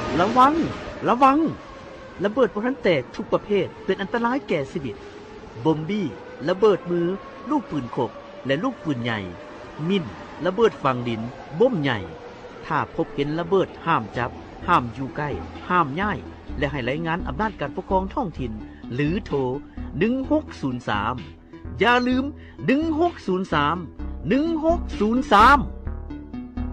ระวังระเบิดบ่ทันแตกทุกประเภทเป็นอันตรายแก่ชีวิตบอมบี้ระเบิดมือลูกปืนขบและลูกปืนใหญ่มินระเบิดฝังดินบ่มใหญ่ถ้าพบเห็นระเบิดห้ามจับห้ามอยู่ใกล้ห้ามย้ายและให้รายงานอำนาจการปกครองท้องถิ่นหรือโทร1603อย่าลืม1603